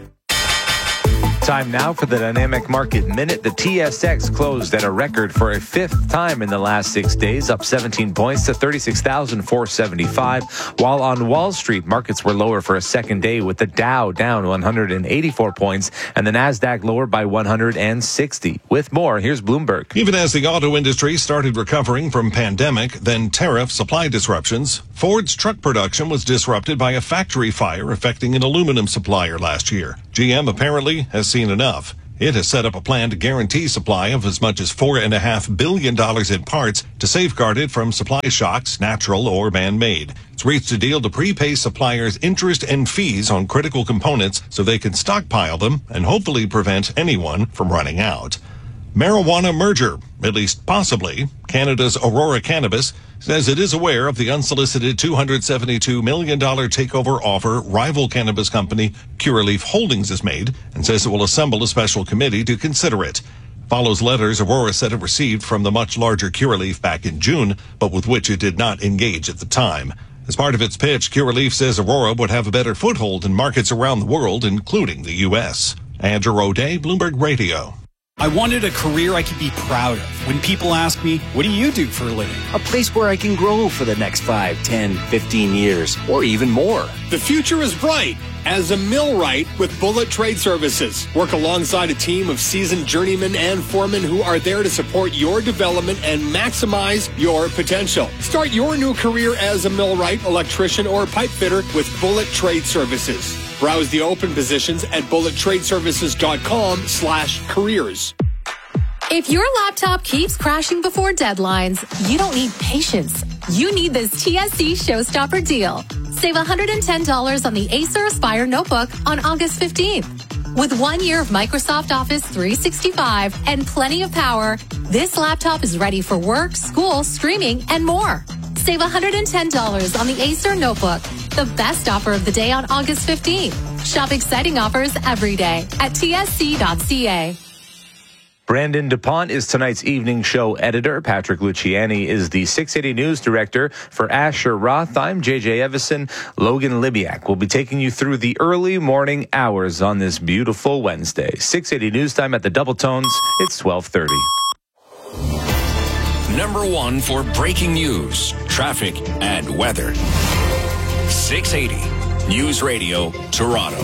Time now for the Dynamic Market Minute. The T S X closed at a record for a fifth time in the last six days, up seventeen points to thirty-six thousand four hundred seventy-five. While on Wall Street, markets were lower for a second day, with the Dow down one hundred eighty-four points and the Nasdaq lower by one hundred sixty. With more, here's Bloomberg. Even as the auto industry started recovering from pandemic, then tariff supply disruptions, Ford's truck production was disrupted by a factory fire affecting an aluminum supplier last year. G M apparently has seen enough. It has set up a plan to guarantee supply of as much as four point five billion dollars in parts to safeguard it from supply shocks, natural or man-made. It's reached a deal to prepay suppliers interest and fees on critical components so they can stockpile them and hopefully prevent anyone from running out. Marijuana merger, at least possibly. Canada's Aurora Cannabis says it is aware of the unsolicited two hundred seventy-two million dollars takeover offer rival cannabis company Curaleaf Holdings has made, and says it will assemble a special committee to consider it. Follows letters Aurora said it received from the much larger Curaleaf back in June, but with which it did not engage at the time. As part of its pitch, Curaleaf says Aurora would have a better foothold in markets around the world, including the U S. Andrew O'Day, Bloomberg Radio. I wanted a career I could be proud of. When people ask me, what do you do for a living? A place where I can grow for the next five, ten, fifteen years, or even more. The future is bright as a millwright with Bullet Trade Services. Work alongside a team of seasoned journeymen and foremen who are there to support your development and maximize your potential. Start your new career as a millwright, electrician, or pipe fitter with Bullet Trade Services. Browse the open positions at bullet trade services dot com slash careers. If your laptop keeps crashing before deadlines, you don't need patience. You need this T S C Showstopper deal. Save one hundred ten dollars on the Acer Aspire notebook on August fifteenth. With one year of Microsoft Office three sixty-five and plenty of power, this laptop is ready for work, school, streaming, and more. Save one hundred ten dollars on the Acer notebook, the best offer of the day on August fifteenth. Shop exciting offers every day at T S C dot C A. Brandon DuPont is tonight's evening show editor. Patrick Luciani is the six eighty News director. For Asher Roth, I'm J J Evison. Logan Libiak will be taking you through the early morning hours on this beautiful Wednesday. six eighty News Time at the Double Tones. It's twelve thirty. Number one for breaking news, traffic, and weather. six eighty News Radio, Toronto.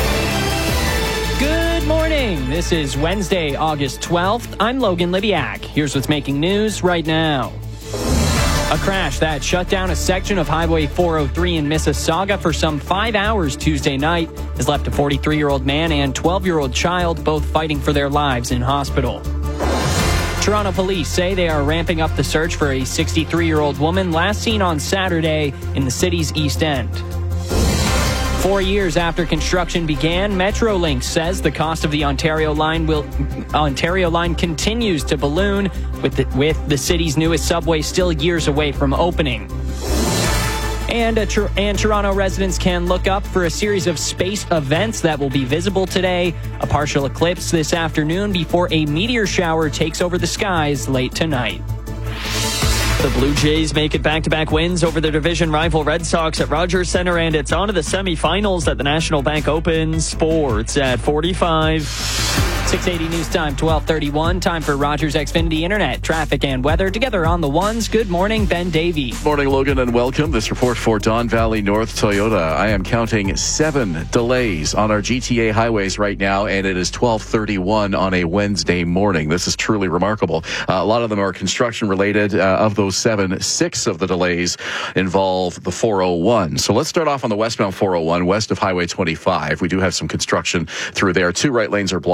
Good morning. This is Wednesday, August twelfth. I'm Logan Libiak. Here's what's making news right now. A crash that shut down a section of Highway four oh three in Mississauga for some five hours Tuesday night has left a forty-three-year-old man and twelve-year-old child both fighting for their lives in hospital. Toronto police say they are ramping up the search for a sixty-three-year-old woman last seen on Saturday in the city's East End. Four years after construction began, Metrolinx says the cost of the Ontario line will Ontario line continues to balloon, with the, with the city's newest subway still years away from opening. And, a, and Toronto residents can look up for a series of space events that will be visible today. A partial eclipse this afternoon before a meteor shower takes over the skies late tonight. The Blue Jays make it back-to-back wins over their division rival Red Sox at Rogers Center, and it's on to the semifinals at the National Bank Open. Sports at forty-five. six eighty News Time, twelve thirty-one. Time for Rogers Xfinity Internet, traffic, and weather. Together on the ones. Good morning, Ben Davey. Morning, Logan, and welcome. This report for Don Valley North Toyota. I am counting seven delays on our G T A highways right now, and it is twelve thirty-one on a Wednesday morning. This is truly remarkable. Uh, a lot of them are construction-related. Uh, of those seven, six of the delays involve the four oh one. So let's start off on the westbound four oh one, west of Highway twenty-five. We do have some construction through there. Two right lanes are blocked, so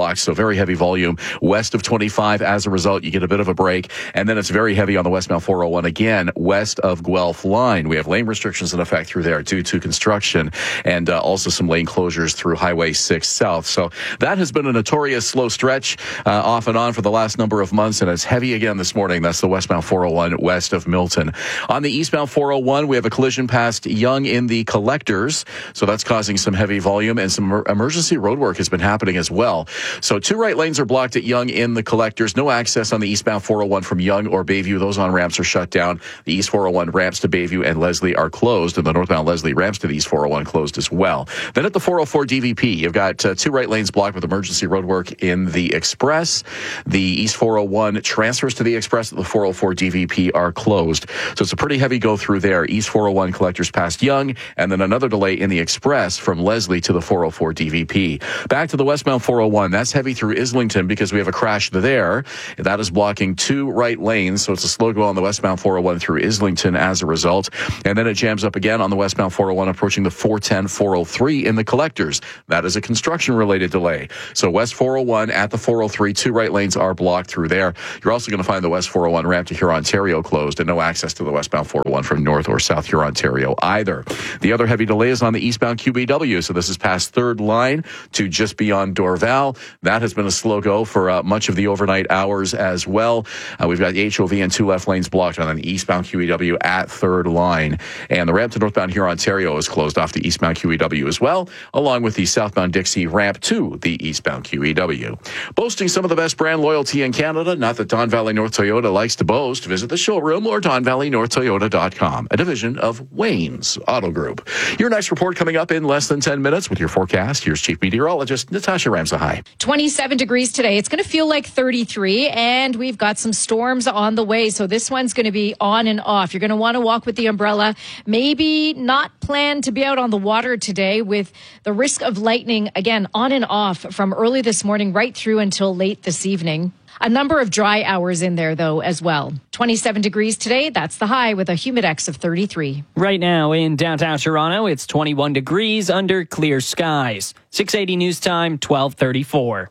very heavy volume west of twenty-five. As a result, you get a bit of a break. And then it's very heavy on the westbound four oh one again, west of Guelph line. We have lane restrictions in effect through there due to construction, and uh, also some lane closures through Highway six South. So that has been a notorious slow stretch uh, off and on for the last number of months, and it's heavy again this morning. That's the westbound four oh one west of Milton. On the eastbound four oh one, we have a collision past Yonge in the collectors, so that's causing some heavy volume, and some emergency road work has been happening as well. So two right lanes are blocked at Yonge in the collectors. No access on the eastbound four oh one from Yonge or Bayview. Those on ramps are shut down. The east four oh one ramps to Bayview and Leslie are closed, and the northbound Leslie ramps to the east four oh one closed as well. Then at the four oh four D V P, you've got uh, two right lanes blocked with emergency road work in the Express. The east four oh one transfers to the Express at the four oh four D V P are closed. So it's a pretty heavy go through there. East four oh one collectors past Yonge, and then another delay in the Express from Leslie to the four oh four D V P. Back to the westbound four oh one. That's heavy through Islington because we have a crash there. That is blocking two right lanes, so it's a slow go on the westbound four oh one through Islington as a result. And then it jams up again on the westbound four oh one approaching the four ten four oh three in the collectors. That is a construction-related delay. So west four oh one at the four oh three, two right lanes are blocked through there. You're also going to find the west four oh one ramp to Huron, Ontario closed, and no access to the westbound four oh one from North or South Huron, Ontario either. The other heavy delay is on the eastbound Q B W, so this is past third line to just beyond Dorval. That has been a slow go for uh, much of the overnight hours as well. Uh, we've got the H O V and two left lanes blocked on the eastbound Q E W at third line. And the ramp to northbound Huron, Ontario is closed off the eastbound Q E W as well, along with the southbound Dixie ramp to the eastbound Q E W. Boasting some of the best brand loyalty in Canada, not that Don Valley North Toyota likes to boast, visit the showroom or don valley north toyota dot com, a division of Wayne's Auto Group. Your next report coming up in less than ten minutes with your forecast. Here's Chief Meteorologist Natasha Ramsahai. twenty-seven degrees today. It's going to feel like thirty-three, and we've got some storms on the way. So this one's going to be on and off. You're going to want to walk with the umbrella. Maybe not plan to be out on the water today with the risk of lightning, again, on and off from early this morning right through until late this evening. A number of dry hours in there, though, as well. twenty-seven degrees today. That's the high with a humidex of thirty-three. Right now in downtown Toronto, it's twenty-one degrees under clear skies. six eighty News Time, twelve thirty-four.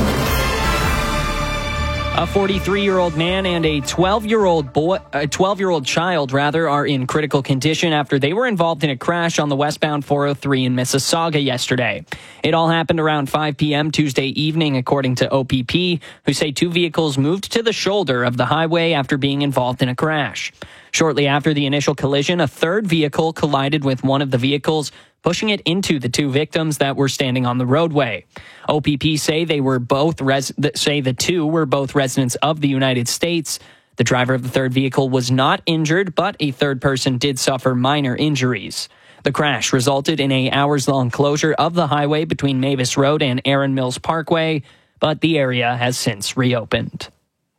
A forty-three-year-old man and a twelve-year-old boy, a twelve-year-old child, rather, are in critical condition after they were involved in a crash on the westbound four oh three in Mississauga yesterday. It all happened around five p.m. Tuesday evening, according to O P P, who say two vehicles moved to the shoulder of the highway after being involved in a crash. Shortly after the initial collision, a third vehicle collided with one of the vehicles, pushing it into the two victims that were standing on the roadway. O P P say they were both res- say the two were both residents of the United States. The driver of the third vehicle was not injured, but a third person did suffer minor injuries. The crash resulted in a hours-long closure of the highway between Mavis Road and Erin Mills Parkway, but the area has since reopened.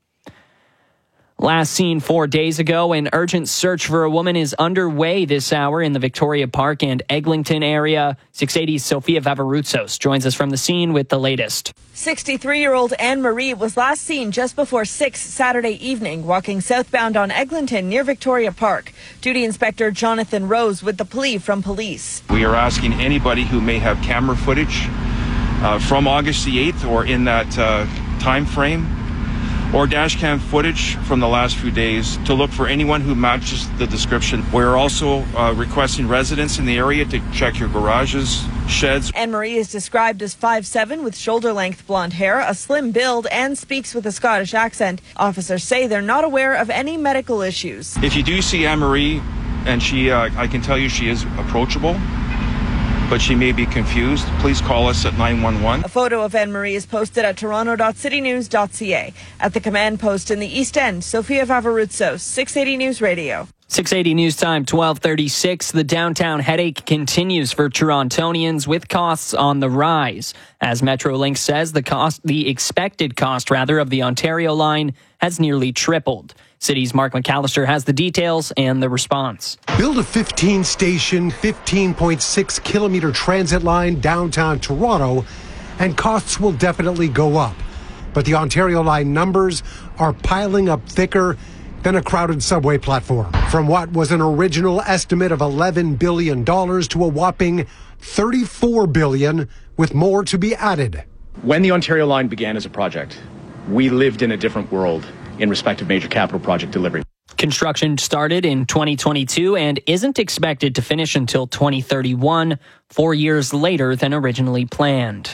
Last seen four days ago, an urgent search for a woman is underway this hour in the Victoria Park and Eglinton area. six eighty's Sophia Vavarutsos joins us from the scene with the latest. sixty-three-year-old Anne-Marie was last seen just before six Saturday evening, walking southbound on Eglinton near Victoria Park. Duty Inspector Jonathan Rose with the plea from police. We are asking anybody who may have camera footage uh, from August the eighth or in that uh, time frame, or dash cam footage from the last few days to look for anyone who matches the description. We're also uh, requesting residents in the area to check your garages, sheds. Anne-Marie is described as five seven with shoulder-length blonde hair, a slim build, and speaks with a Scottish accent. Officers say they're not aware of any medical issues. If you do see Anne-Marie, and she, uh, I can tell you she is approachable, but she may be confused, please call us at nine one one. A photo of Anne-Marie is posted at toronto dot city news dot c a. At the command post in the East End, Sophia Vavarutsos, six eighty News Radio. six eighty News Time, twelve thirty-six. The downtown headache continues for Torontonians with costs on the rise. As Metrolink says, the cost, the expected cost, rather, of the Ontario line has nearly tripled. City's Mark McAllister has the details and the response. Build a fifteen-station, fifteen point six kilometer transit line downtown Toronto, and costs will definitely go up. But the Ontario line numbers are piling up thicker than a crowded subway platform. From what was an original estimate of eleven billion dollars to a whopping thirty-four billion dollars, with more to be added. When the Ontario Line began as a project, we lived in a different world in respect of major capital project delivery. Construction started in twenty twenty-two and isn't expected to finish until twenty thirty-one, four years later than originally planned.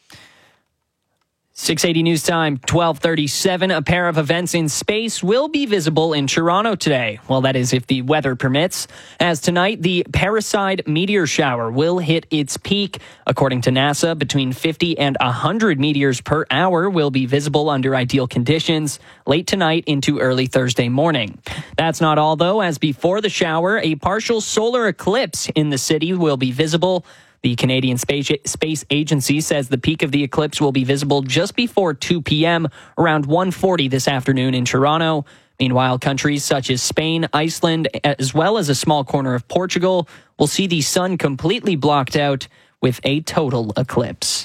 six eighty News Time, twelve thirty-seven. A pair of events in space will be visible in Toronto today. Well, that is if the weather permits. As tonight, the Perseid meteor shower will hit its peak. According to NASA, between fifty and one hundred meteors per hour will be visible under ideal conditions late tonight into early Thursday morning. That's not all, though, as before the shower, a partial solar eclipse in the city will be visible. The Canadian Space Space Agency says the peak of the eclipse will be visible just before two p.m., around one forty this afternoon in Toronto. Meanwhile, countries such as Spain, Iceland, as well as a small corner of Portugal will see the sun completely blocked out with a total eclipse.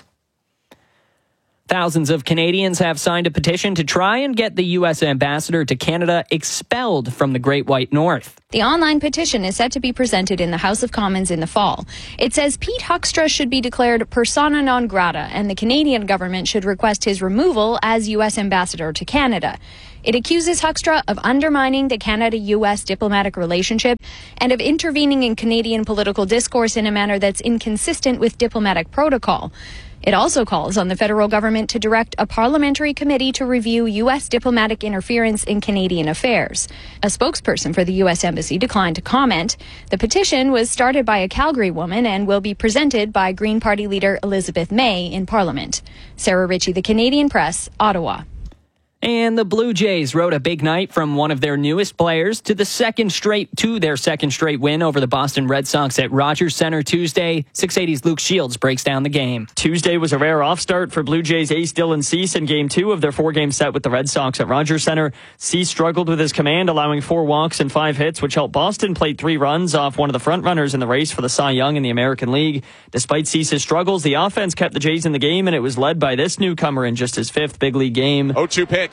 Thousands of Canadians have signed a petition to try and get the U S ambassador to Canada expelled from the Great White North. The online petition is set to be presented in the House of Commons in the fall. It says Pete Huckstra should be declared persona non grata, and the Canadian government should request his removal as U S ambassador to Canada. It accuses Huckstra of undermining the Canada-U S diplomatic relationship and of intervening in Canadian political discourse in a manner that's inconsistent with diplomatic protocol. It also calls on the federal government to direct a parliamentary committee to review U S diplomatic interference in Canadian affairs. A spokesperson for the U S Embassy declined to comment. The petition was started by a Calgary woman and will be presented by Green Party leader Elizabeth May in Parliament. Sarah Ritchie, The Canadian Press, Ottawa. And the Blue Jays rode a big night from one of their newest players to the second straight to their second straight win over the Boston Red Sox at Rogers Center Tuesday. six eighty's Luke Shields breaks down the game. Tuesday was a rare off start for Blue Jays ace Dylan Cease in game two of their four-game set with the Red Sox at Rogers Center. Cease struggled with his command, allowing four walks and five hits, which helped Boston play three runs off one of the front-runners in the race for the Cy Young in the American League. Despite Cease's struggles, the offense kept the Jays in the game, and it was led by this newcomer in just his fifth big league game. oh two pitch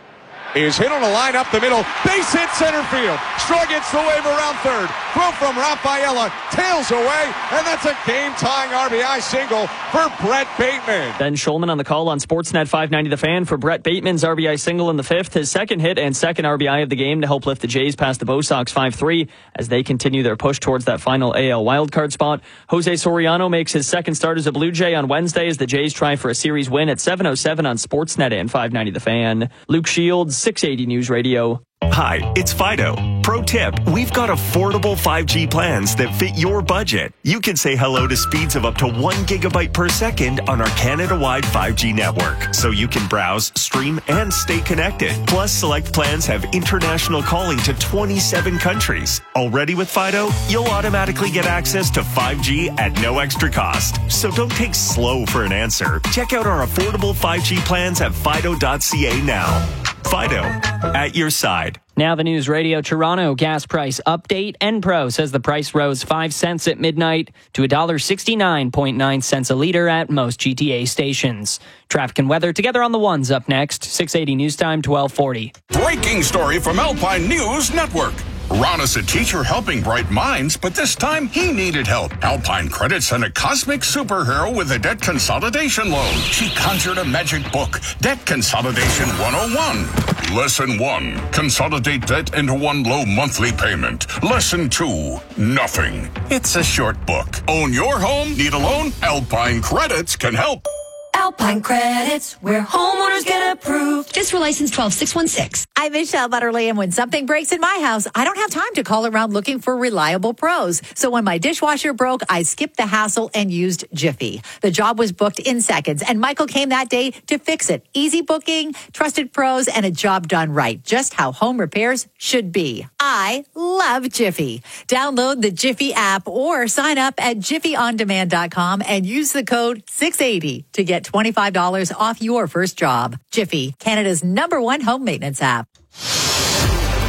is hit on a line up the middle. Base hit center field. Straw gets the wave around third. Throw from Rafaela. Tails away. And that's a game-tying R B I single for Brett Bateman. Ben Schulman on the call on Sportsnet five ninety The Fan for Brett Bateman's R B I single in the fifth. His second hit and second R B I of the game to help lift the Jays past the Bo Sox five three as they continue their push towards that final A L wildcard spot. Jose Soriano makes his second start as a Blue Jay on Wednesday as the Jays try for a series win at seven oh seven on Sportsnet and five ninety The Fan. Luke Shields, six eighty News Radio. Hi, it's Fido. Pro tip, we've got affordable five G plans that fit your budget. You can say hello to speeds of up to one gigabyte per second on our Canada-wide five G network, so you can browse, stream, and stay connected. Plus, select plans have international calling to twenty-seven countries. Already with Fido, you'll automatically get access to five G at no extra cost. So don't take slow for an answer. Check out our affordable five G plans at fido dot c a now. Fido, at your side. Now the News Radio Toronto gas price update. Enpro says the price rose five cents at midnight to one dollar sixty-nine point nine cents a litre at most G T A stations. Traffic and weather together on the ones up next. six eighty News Time, twelve forty. Breaking story from Alpine News Network. Ron is a teacher helping bright minds, but this time he needed help. Alpine Credit sent a cosmic superhero with a debt consolidation loan. She conjured a magic book, Debt Consolidation one oh one. Lesson one, consolidate debt into one low monthly payment. Lesson two, nothing. It's a short book. Own your home? Need a loan? Alpine Credits can help. Alpine Credits, where homeowners get approved. Just for license twelve six one six. I'm Michelle Butterly, and when something breaks in my house, I don't have time to call around looking for reliable pros. So when my dishwasher broke, I skipped the hassle and used Jiffy. The job was booked in seconds, and Michael came that day to fix it. Easy booking, trusted pros, and a job done right. Just how home repairs should be. I love Jiffy. Download the Jiffy app or sign up at jiffy on demand dot com and use the code six eighty to get twenty-five dollars off your first job. Jiffy, Canada's number one home maintenance app.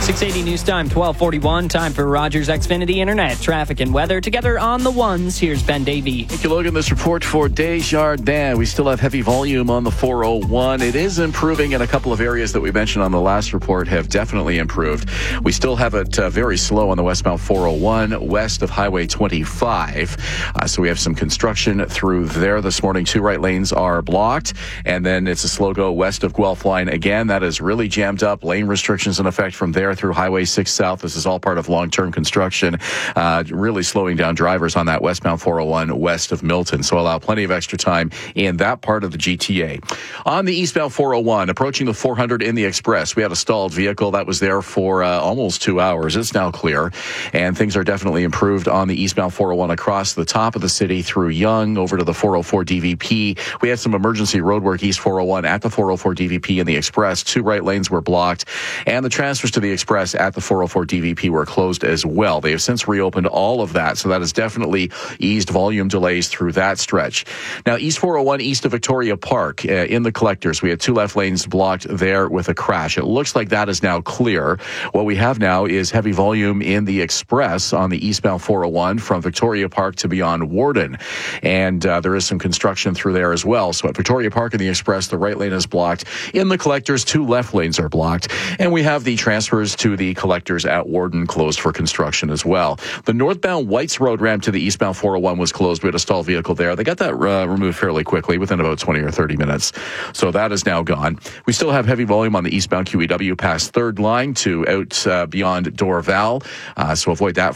six eighty News Time, twelve forty-one. Time for Rogers Xfinity Internet. Traffic and weather together on the ones. Here's Ben Davey. Thank you, Logan. This report for Desjardins. We still have heavy volume on the four oh one. It is improving, and a couple of areas that we mentioned on the last report have definitely improved. We still have it uh, very slow on the westbound four oh one, west of Highway twenty-five. Uh, so we have some construction through there this morning. Two right lanes are blocked, and then it's a slow go west of Guelph Line. Again, that is really jammed up. Lane restrictions in effect from there through Highway six South. This is all part of long-term construction, uh, really slowing down drivers on that westbound four oh one west of Milton. So allow plenty of extra time in that part of the G T A. On the eastbound four oh one, approaching the four hundred in the Express, we had a stalled vehicle that was there for uh, almost two hours. It's now clear, and things are definitely improved on the eastbound four oh one across the top of the city through Yonge over to the four oh four D V P. We had some emergency roadwork east four oh one at the four oh four D V P in the Express. Two right lanes were blocked, and the transfers to the Express at the four oh four D V P were closed as well. They have since reopened all of that, so that has definitely eased volume delays through that stretch. Now, East four oh one east of Victoria Park uh, in the collectors, we had two left lanes blocked there with a crash. It looks like that is now clear. What we have now is heavy volume in the Express on the eastbound four oh one from Victoria Park to beyond Warden, and uh, there is some construction through there as well. So at Victoria Park in the Express, the right lane is blocked. In the collectors, two left lanes are blocked, and we have the transfers to the collectors at Warden closed for construction as well. The northbound Whites Road ramp to the eastbound four oh one was closed. We had a stalled vehicle there. They got that uh, removed fairly quickly within about twenty or thirty minutes. So that is now gone. We still have heavy volume on the eastbound Q E W past third line to out uh, beyond Dorval. Uh, so avoid that